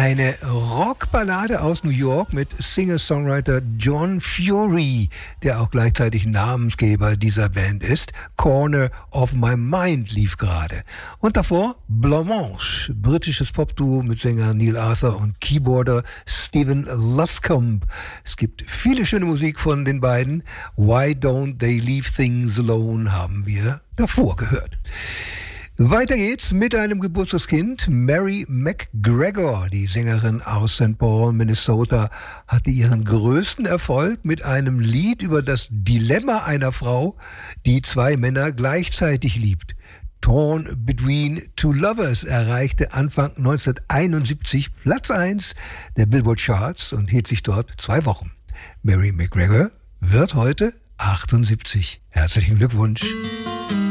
Eine Rockballade aus New York mit Singer-Songwriter John Fury, der auch gleichzeitig Namensgeber dieser Band ist. Corner of My Mind lief gerade. Und davor Blancmange, britisches Popduo mit Sänger Neil Arthur und Keyboarder Stephen Luscombe. Es gibt viele schöne Musik von den beiden. Why Don't They Leave Things Alone haben wir davor gehört. Weiter geht's mit einem Geburtstagskind. Mary McGregor, die Sängerin aus St. Paul, Minnesota, hatte ihren größten Erfolg mit einem Lied über das Dilemma einer Frau, die zwei Männer gleichzeitig liebt. Torn Between Two Lovers erreichte Anfang 1971 Platz 1 der Billboard Charts und hielt sich dort 2 Wochen. Mary McGregor wird heute 78. Herzlichen Glückwunsch.